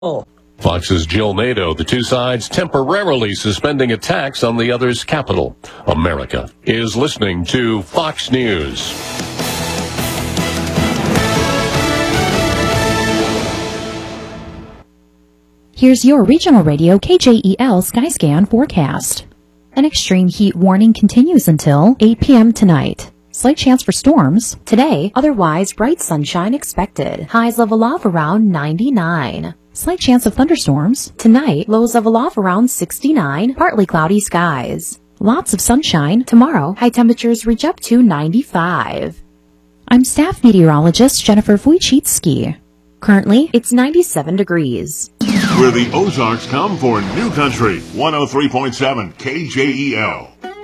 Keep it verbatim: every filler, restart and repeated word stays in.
Fox's Jill Nato, the two sides temporarily suspending attacks on the other's capital. America is listening to Fox News. Here's your regional radio K J E L Skyscan forecast. An extreme heat warning continues until eight p.m. tonight. Slight chance for storms today, otherwise bright sunshine expected. Highs level off around ninety-nine. Slight chance of thunderstorms tonight, lows level off around sixty-nine, partly cloudy skies. Lots of sunshine tomorrow, high temperatures reach up to ninety-five. I'm staff meteorologist Jennifer Wojcicki. Currently, it's ninety-seven degrees. Where the Ozarks come for New Country, one oh three point seven K J E L.